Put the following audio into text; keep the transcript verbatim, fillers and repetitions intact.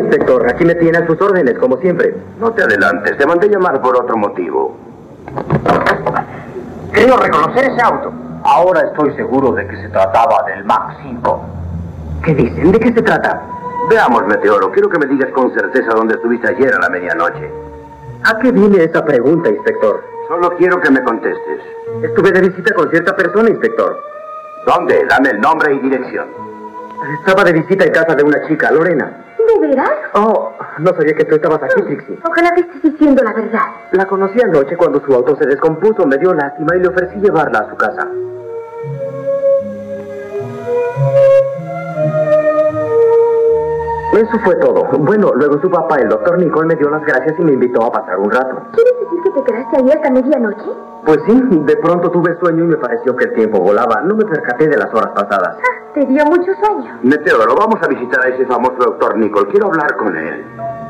inspector. Aquí me tiene a sus órdenes, como siempre. No te adelantes. Te mandé llamar por otro motivo. Creo reconocer ese auto. Ahora estoy seguro de que se trataba del Mac cinco. ¿Qué dicen? ¿De qué se trata? Veamos, Meteoro. Quiero que me digas con certeza dónde estuviste ayer a la medianoche. ¿A qué viene esa pregunta, inspector? Solo quiero que me contestes. Estuve de visita con cierta persona, inspector. ¿Dónde? Dame el nombre y dirección. Estaba de visita en casa de una chica, Lorena. ¿De veras? Oh, no sabía que tú estabas aquí, Trixie. Ojalá que estés diciendo la verdad. La conocí anoche cuando su auto se descompuso, me dio lástima y le ofrecí llevarla a su casa. Eso fue todo. Bueno, luego su papá, el doctor Nicole, me dio las gracias y me invitó a pasar un rato. ¿Quieres decir que te quedaste ahí hasta medianoche? Pues sí, de pronto tuve sueño y me pareció que el tiempo volaba. No me percaté de las horas pasadas. Ah, te dio mucho sueño. Meteoro, vamos a visitar a ese famoso doctor Nicole. Quiero hablar con él.